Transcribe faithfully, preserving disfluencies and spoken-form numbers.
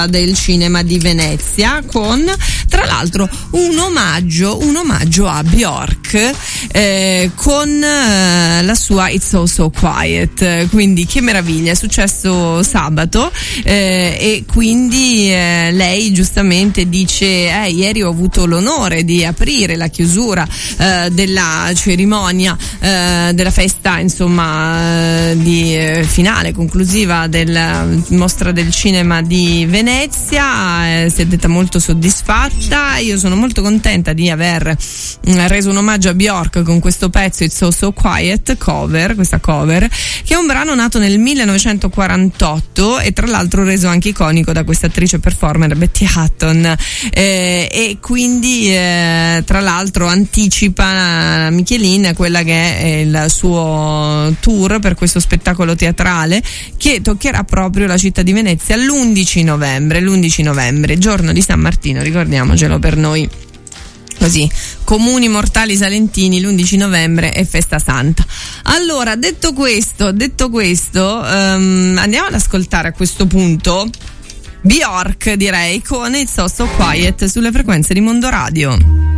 del cinema di Venezia, con tra l'altro un omaggio un omaggio a Björk eh, con eh, la sua It's So So Quiet. Quindi che meraviglia, è successo sabato eh, e quindi eh, lei giustamente dice eh, ieri ho avuto l'onore di aprire la chiusura eh, della cerimonia eh, della festa, insomma eh, di eh, finale conclusiva della mostra del cinema di Venezia. Venezia, eh, si è detta molto soddisfatta. Io sono molto contenta di aver mh, reso un omaggio a Björk con questo pezzo It's So So Quiet cover, questa cover, che è un brano nato nel millenovecentoquarantotto e tra l'altro reso anche iconico da questa attrice performer Betty Hutton eh, e quindi eh, tra l'altro anticipa Michelin quella che è il suo tour per questo spettacolo teatrale che toccherà proprio la città di Venezia l'undici novembre. L'undici novembre, giorno di San Martino, ricordiamocelo per noi così comuni mortali salentini, l'undici novembre è festa santa. Allora, detto questo, detto questo, um, andiamo ad ascoltare a questo punto Björk, direi, con It's So So Quiet sulle frequenze di Mondo Radio.